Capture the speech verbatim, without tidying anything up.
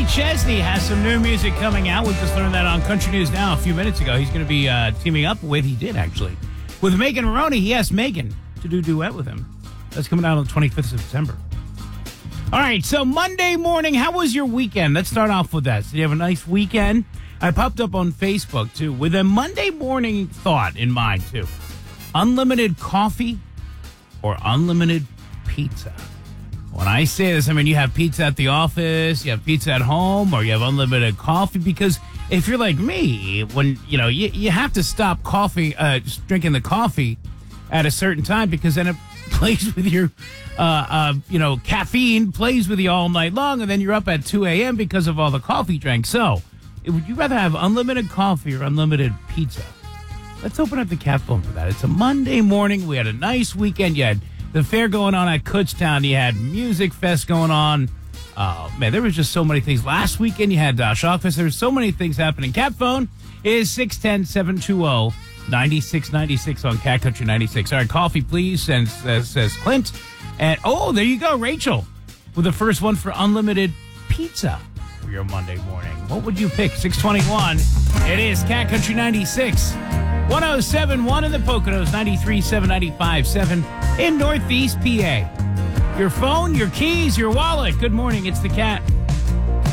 Chesney has some new music coming out. We just learned that on Country News Now a few minutes ago. He's going to be uh, teaming up with, he did actually, with Megan Maroney. He asked Megan to do a duet with him. That's coming out on the twenty-fifth of September. All right, so Monday morning, how was your weekend? Let's start off with that. Did you have a nice weekend? I popped up on Facebook, too, with a Monday morning thought in mind, too. Unlimited coffee or unlimited pizza? When I say this, I mean you have pizza at the office, you have pizza at home, or you have unlimited coffee. Because if you're like me, when you know you, you have to stop coffee, uh, just drinking the coffee at a certain time, because then it plays with your, uh, uh, you know, caffeine plays with you all night long, and then you're up at two a.m. because of all the coffee drank. So, would you rather have unlimited coffee or unlimited pizza? Let's open up the cat phone for that. It's a Monday morning. We had a nice weekend. You had the fair going on at Kutztown. You had Music Fest going on. Oh, man, there was just so many things. Last weekend, you had uh, Shockfest. There were so many things happening. Cat phone is six one zero, seven two zero, nine six nine six on Cat Country ninety-six. All right, coffee, please, says, says, says Clint. And, oh, there you go, Rachel, with the first one for unlimited pizza for your Monday morning. What would you pick? six twenty-one. It is Cat Country ninety-six. one oh seven point one in the Poconos, ninety-three point seven, ninety-five point seven in Northeast P A. Your phone, your keys, your wallet. Good morning, it's the Cat.